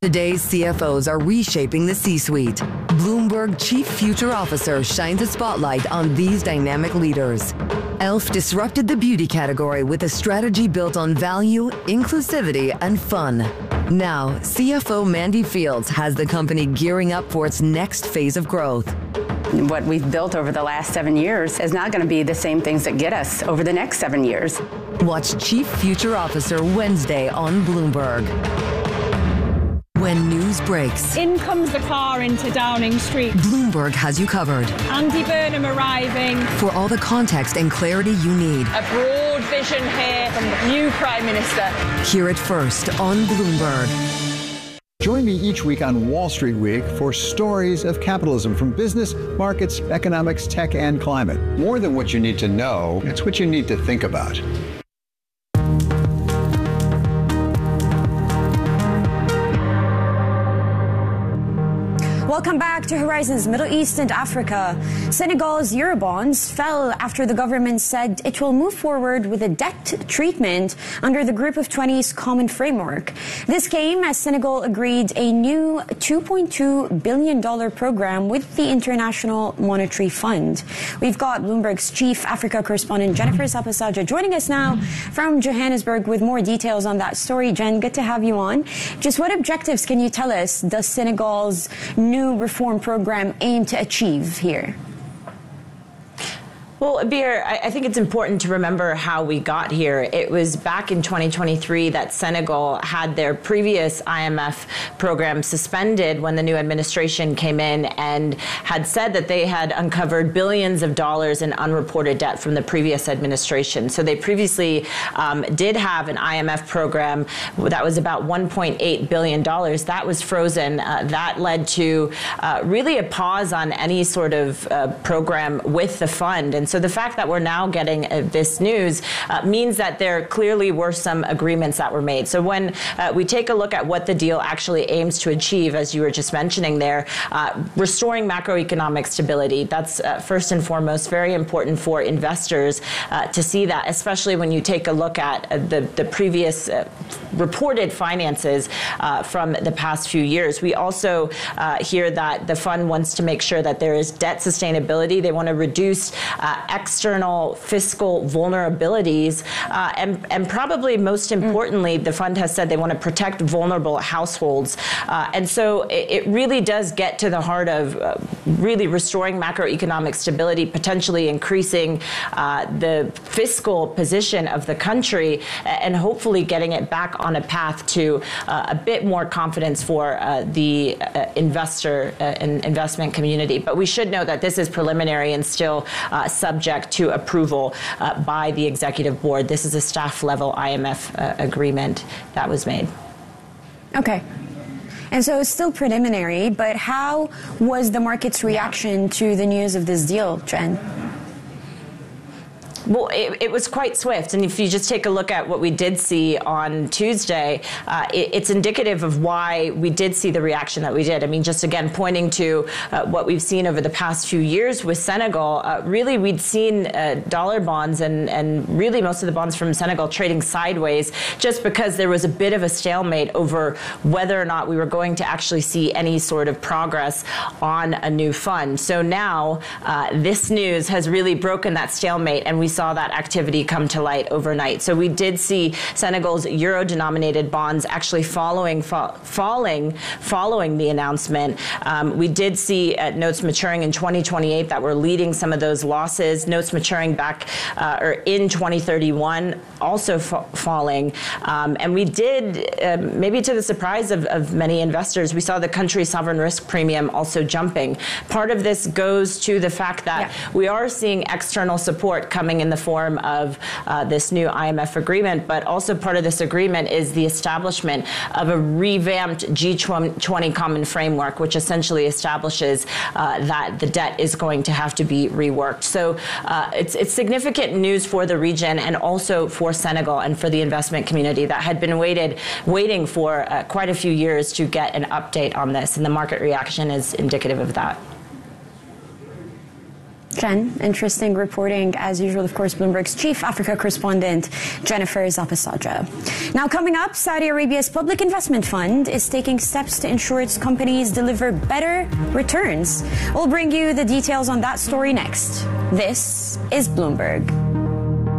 Today's CFOs are reshaping the C-suite. Bloomberg Chief Future Officer shines a spotlight on these dynamic leaders. e.l.f. disrupted the beauty category with a strategy built on value, inclusivity, and fun. Now, CFO Mandy Fields has the company gearing up for its next phase of growth. What we've built over the last 7 years is not going to be the same things that get us over the next 7 years. Watch Chief Future Officer Wednesday on Bloomberg. When news breaks, in comes the car into Downing Street. Bloomberg has you covered. Andy Burnham arriving. For all the context and clarity you need. A broad vision here from the new Prime Minister. Hear it first on Bloomberg. Join me each week on Wall Street Week for stories of capitalism from business, markets, economics, tech, and climate. More than what you need to know, it's what you need to think about. Welcome back to Horizons Middle East and Africa. Senegal's Eurobonds fell after the government said it will move forward with a debt treatment under the Group of 20's common framework. This came as Senegal agreed a new $2.2 billion program with the International Monetary Fund. We've got Bloomberg's chief Africa correspondent Jennifer Sapasaja joining us now from Johannesburg with more details on that story. Jen, good to have you on. Just what objectives can you tell us does Senegal's new reform program aim to achieve here? Well, Abir, I think it's important to remember how we got here. It was back in 2023 that Senegal had their previous IMF program suspended when the new administration came in and had said that they had uncovered billions of dollars in unreported debt from the previous administration. So they previously did have an IMF program that was about $1.8 billion. That was frozen. That led to really a pause on any sort of program with the fund. And so the fact that we're now getting this news means that there clearly were some agreements that were made. So when we take a look at what the deal actually aims to achieve, as you were just mentioning there, restoring macroeconomic stability, that's first and foremost very important for investors to see that, especially when you take a look at the previous reported finances from the past few years. We also hear that the fund wants to make sure that there is debt sustainability. They want to reduce external fiscal vulnerabilities. And probably most importantly, the fund has said they want to protect vulnerable households. And so it really does get to the heart of really restoring macroeconomic stability, potentially increasing the fiscal position of the country, and hopefully getting it back on a path to a bit more confidence for the investor and investment community. But we should know that this is preliminary and still subject to approval by the executive board. This is a staff level IMF agreement that was made. Okay. And so it's still preliminary, but how was the market's reaction to the news of this deal, Jen? Well, it was quite swift. And if you just take a look at what we did see on Tuesday, it's indicative of why we did see the reaction that we did. I mean, just again, pointing to what we've seen over the past few years with Senegal, really we'd seen dollar bonds and really most of the bonds from Senegal trading sideways just because there was a bit of a stalemate over whether or not we were going to actually see any sort of progress on a new fund. So now this news has really broken that stalemate, and we saw that activity come to light overnight. So we did see Senegal's euro-denominated bonds actually falling the announcement. We did see notes maturing in 2028 that were leading some of those losses. Notes maturing back or in 2031 also falling. And we did, maybe to the surprise of many investors, we saw the country sovereign risk premium also jumping. Part of this goes to the fact that we are seeing external support coming in the form of this new IMF agreement, but also part of this agreement is the establishment of a revamped G20 common framework, which essentially establishes that the debt is going to have to be reworked. So it's significant news for the region and also for Senegal and for the investment community that had been waiting for quite a few years to get an update on this, and the market reaction is indicative of that. Jen, interesting reporting as usual. Of course, Bloomberg's chief Africa correspondent, Jennifer Zapasadra. Now coming up, Saudi Arabia's public investment fund is taking steps to ensure its companies deliver better returns. We'll bring you the details on that story next. This is Bloomberg.